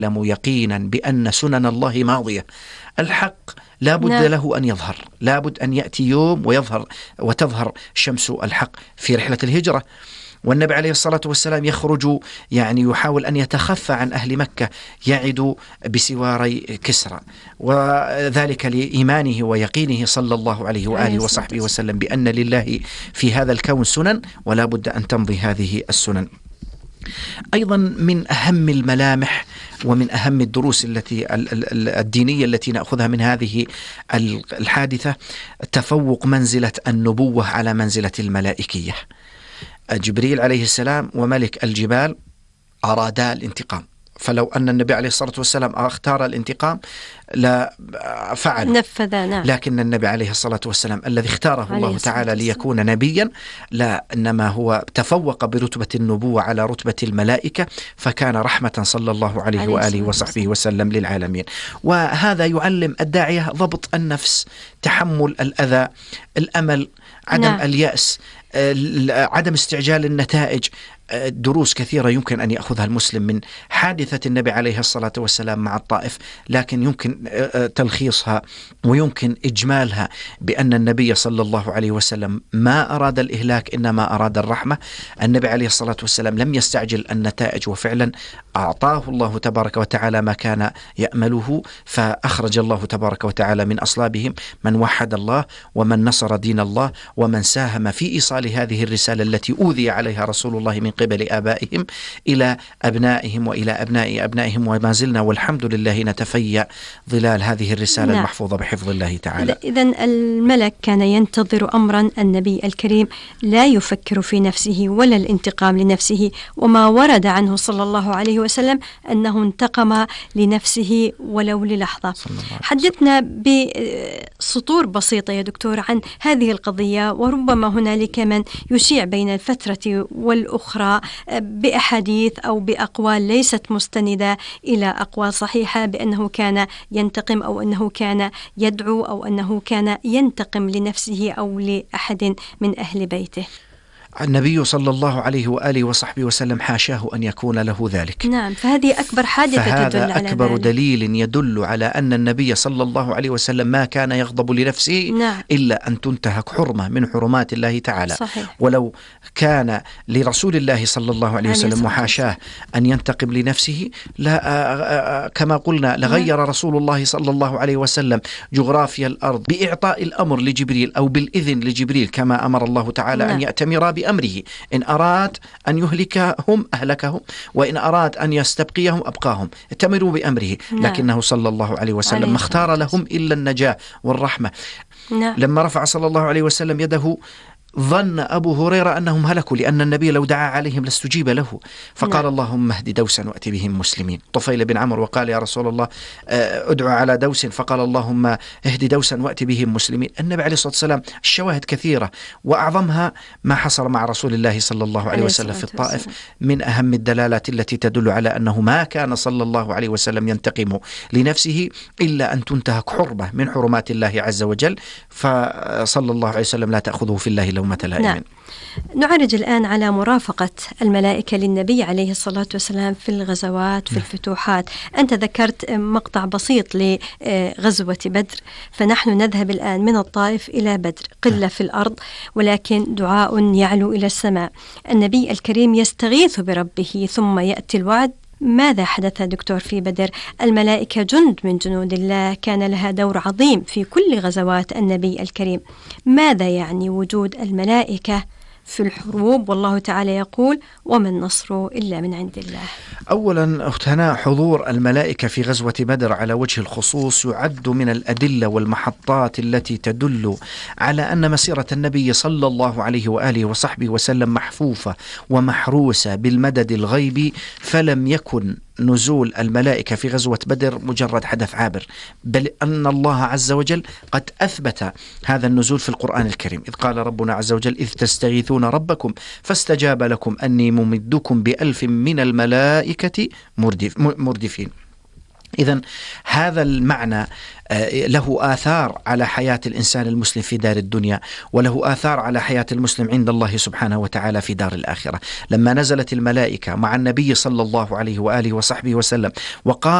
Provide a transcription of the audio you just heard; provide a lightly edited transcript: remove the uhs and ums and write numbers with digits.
يعلم يقينا بأن سنن الله ماضية. الحق لا بد له أن يظهر، لا بد أن يأتي يوم وتظهر شمس الحق في رحلة الهجرة. والنبي عليه الصلاة والسلام يخرج يحاول أن يتخفى عن أهل مكة، يعد بسواري كسرى، وذلك لإيمانه ويقينه صلى الله عليه وآله وصحبه وسلم بأن لله في هذا الكون سنن ولا بد أن تمضي هذه السنن. أيضا من أهم الملامح ومن أهم الدروس الدينية التي نأخذها من هذه الحادثة تفوق منزلة النبوة على منزلة الملائكية. جبريل عليه السلام وملك الجبال أرادا الانتقام، فلو أن النبي عليه الصلاة والسلام اختار الانتقام لا فعل نفذ. لكن النبي عليه الصلاة والسلام الذي اختاره الله تعالى ليكون نبيا، لا، إنما هو تفوق برتبة النبوة على رتبة الملائكة، فكان رحمة صلى الله عليه وآله وصحبه وسلم للعالمين. وهذا يعلم الداعية ضبط النفس، تحمل الأذى، الأمل، عدم اليأس، عدم استعجال النتائج. دروس كثيرة يمكن أن يأخذها المسلم من حادثة النبي عليه الصلاة والسلام مع الطائف، لكن يمكن تلخيصها ويمكن إجمالها بأن النبي صلى الله عليه وسلم ما أراد الإهلاك إنما أراد الرحمة. النبي عليه الصلاة والسلام لم يستعجل النتائج، وفعلا أعطاه الله تبارك وتعالى ما كان يأمله، فأخرج الله تبارك وتعالى من أصلابهم من وحد الله ومن نصر دين الله ومن ساهم في إيصال هذه الرسالة التي أوذي عليها رسول الله من قبل آبائهم إلى أبنائهم وإلى أبناء أبنائهم، وما زلنا والحمد لله نتفيأ ظلال هذه الرسالة المحفوظة بحفظ الله تعالى. إذن الملك كان ينتظر أمرا، النبي الكريم لا يفكر في نفسه ولا الانتقام لنفسه، وما ورد عنه صلى الله عليه وسلم أنه انتقم لنفسه ولو للحظة. حدثنا بسطور بسيطة يا دكتور عن هذه القضية، وربما هنالك من يشيع بين الفترة والأخرى بأحاديث أو بأقوال ليست مستندة إلى أقوال صحيحة بأنه كان ينتقم أو أنه كان يدعو أو أنه كان ينتقم لنفسه أو لأحد من أهل بيته. النبي صلى الله عليه وآله وصحبه وسلم حاشاه أن يكون له ذلك. نعم، فهذه أكبر حادثة تدل على أكبر ذلك. دليل يدل على أن النبي صلى الله عليه وسلم ما كان يغضب لنفسه إلا أن تنتهك حرمة من حرمات الله تعالى. صحيح. ولو كان لرسول الله صلى الله عليه وسلم وحاشاه أن ينتقم لنفسه، لا كما قلنا لغير رسول الله صلى الله عليه وسلم جغرافيا الأرض بإعطاء الأمر لجبريل أو بالإذن لجبريل، كما أمر الله تعالى أن يأتمر بأمره. إن أراد أن يهلكهم أهلكهم، وإن أراد أن يستبقيهم أبقاهم، ائتمروا بأمره. لكنه صلى الله عليه وسلم ما اختار لهم إلا النجاة والرحمة. لما رفع صلى الله عليه وسلم يده ظن أبو هريرة أنهم هلكوا، لأن النبي لو دعا عليهم لاستجيب له، فقال اللهم اهد دوسا وأتي بهم مسلمين. طفيل بن عمرو وقال يا رسول الله ادعو على دوس، فقال اللهم اهد دوسا وأتي بهم مسلمين. النبي عليه الصلاة والسلام الشواهد كثيرة، وأعظمها ما حصل مع رسول الله صلى الله عليه وسلم في الطائف، من أهم الدلالات التي تدل على أنه ما كان صلى الله عليه وسلم ينتقم لنفسه إلا أن تنتهك حرمة من حرمات الله عز وجل، فصلى الله عليه وسلم لا تأخذه في الله لومة لائم. نعم. نعرج الآن على مرافقة الملائكة للنبي عليه الصلاة والسلام في الغزوات في الفتوحات. أنت ذكرت مقطع بسيط لغزوة بدر، فنحن نذهب الآن من الطائف إلى بدر، قلة في الأرض ولكن دعاء يعلو إلى السماء. النبي الكريم يستغيث بربه ثم يأتي الوعد. ماذا حدث دكتور في بدر؟ الملائكة جند من جنود الله، كان لها دور عظيم في كل غزوات النبي الكريم. ماذا يعني وجود الملائكة في الحروب؟ والله تعالى يقول وما النصر إلا من عند الله. أولا أختنا، حضور الملائكة في غزوة بدر على وجه الخصوص يعد من الأدلة والمحطات التي تدل على أن مسيرة النبي صلى الله عليه وآله وصحبه وسلم محفوفة ومحروسة بالمدد الغيبي، فلم يكن نزول الملائكة في غزوة بدر مجرد حدث عابر، بل أن الله عز وجل قد أثبت هذا النزول في القرآن الكريم، إذ قال ربنا عز وجل إذ تستغيثون ربكم فاستجاب لكم أني ممدكم ب1000 من الملائكة مردفين. إذن هذا المعنى له آثار على حياة الإنسان المسلم في دار الدنيا، وله آثار على حياة المسلم عند الله سبحانه وتعالى في دار الآخرة. لما نزلت الملائكة مع النبي صلى الله عليه وآله وصحبه وسلم وقام